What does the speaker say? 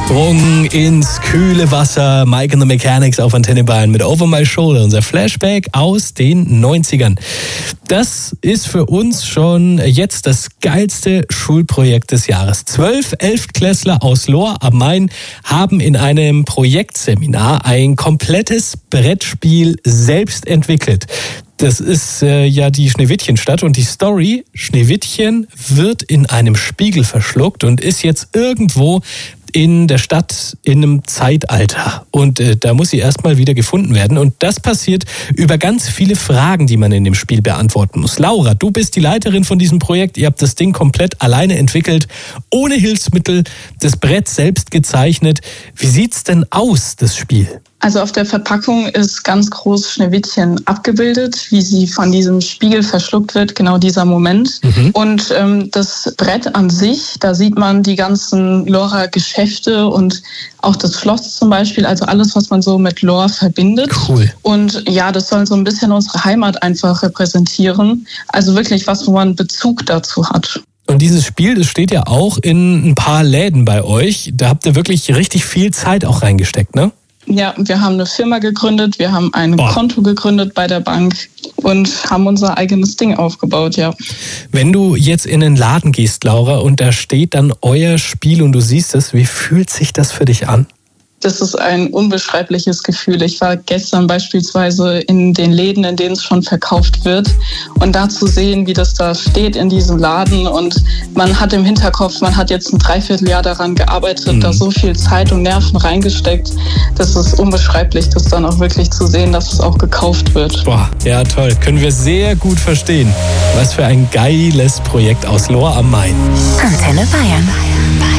Sprung ins kühle Wasser. Mike and the Mechanics auf Antenne Bayern mit Over My Shoulder, unser Flashback aus den 90ern. Das ist für uns schon jetzt das geilste Schulprojekt des Jahres. 12 Elftklässler aus Lohr am Main haben in einem Projektseminar ein komplettes Brettspiel selbst entwickelt. Das ist ja die Schneewittchenstadt und die Story: Schneewittchen wird in einem Spiegel verschluckt und ist jetzt irgendwo in der Stadt in einem Zeitalter. Und da muss sie erstmal wieder gefunden werden. Und das passiert über ganz viele Fragen, die man in dem Spiel beantworten muss. Laura, du bist die Leiterin von diesem Projekt. Ihr habt das Ding komplett alleine entwickelt, ohne Hilfsmittel, das Brett selbst gezeichnet. Wie sieht's denn aus, das Spiel? Also auf der Verpackung ist ganz groß Schneewittchen abgebildet, wie sie von diesem Spiegel verschluckt wird, genau dieser Moment. Und das Brett an sich, da sieht man die ganzen Lohrer Geschäfte und auch das Schloss zum Beispiel, also alles, was man so mit Lohr verbindet. Cool. Und ja, das soll so ein bisschen unsere Heimat einfach repräsentieren. Also wirklich was, wo man Bezug dazu hat. Und dieses Spiel, das steht ja auch in ein paar Läden bei euch. Da habt ihr wirklich richtig viel Zeit auch reingesteckt, ne? Ja, wir haben eine Firma gegründet, wir haben ein Konto gegründet bei der Bank und haben unser eigenes Ding aufgebaut, ja. Wenn du jetzt in den Laden gehst, Laura, und da steht dann euer Spiel und du siehst es, wie fühlt sich das für dich an? Das ist ein unbeschreibliches Gefühl. Ich war gestern beispielsweise in den Läden, in denen es schon verkauft wird. Und da zu sehen, wie das da steht in diesem Laden. Und man hat im Hinterkopf, man hat jetzt ein Dreivierteljahr daran gearbeitet, da so viel Zeit und Nerven reingesteckt. Das ist unbeschreiblich, das dann auch wirklich zu sehen, dass es auch gekauft wird. Boah, ja toll. Können wir sehr gut verstehen. Was für ein geiles Projekt aus Lohr am Main. Antenne Bayern.